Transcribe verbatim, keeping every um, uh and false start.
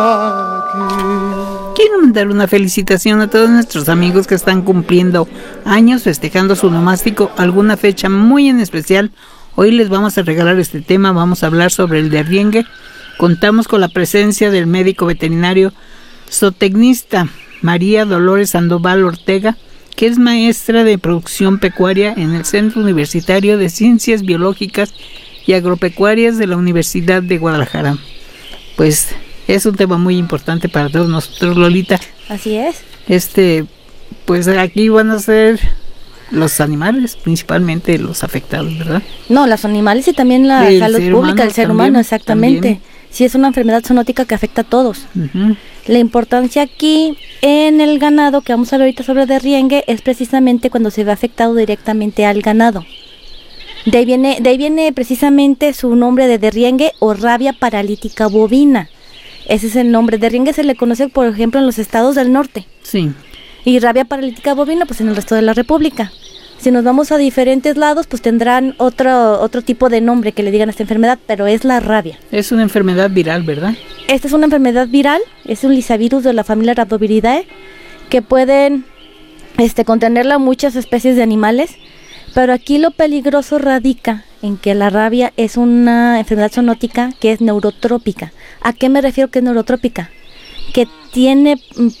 Quiero mandar una felicitación a todos nuestros amigos que están cumpliendo años, festejando su nomástico, alguna fecha muy en especial. Hoy les vamos a regalar este tema, vamos a hablar sobre el derriengue. Contamos con la presencia del médico veterinario zootecnista María Dolores Sandoval Ortega, que es maestra de producción pecuaria en el Centro Universitario de Ciencias Biológicas y Agropecuarias de la Universidad de Guadalajara. Pues es un tema muy importante para todos nosotros, Lolita. Así es. Este, pues aquí van a ser los animales, principalmente los afectados, ¿verdad? No, los animales y también la el salud pública, humano, el ser también, humano, exactamente. También. Sí, es una enfermedad zoonótica que afecta a todos. Uh-huh. La importancia aquí en el ganado, que vamos a ver ahorita sobre derriengue, es precisamente cuando se ve afectado directamente al ganado. De ahí viene, de ahí viene precisamente su nombre de derriengue o rabia paralítica bovina. Ese es el nombre. Derriengue se le conoce, por ejemplo, en los estados del norte. Sí. Y rabia paralítica bovina, pues en el resto de la república. Si nos vamos a diferentes lados, pues tendrán otro otro tipo de nombre que le digan a esta enfermedad, pero es la rabia. Es una enfermedad viral, ¿verdad? Esta es una enfermedad viral, es un lisavirus de la familia Rhabdoviridae, que pueden este, contenerla muchas especies de animales, pero aquí lo peligroso radica en que la rabia es una enfermedad zoonótica que es neurotrópica. ¿A qué me refiero que es neurotrópica? Que tiene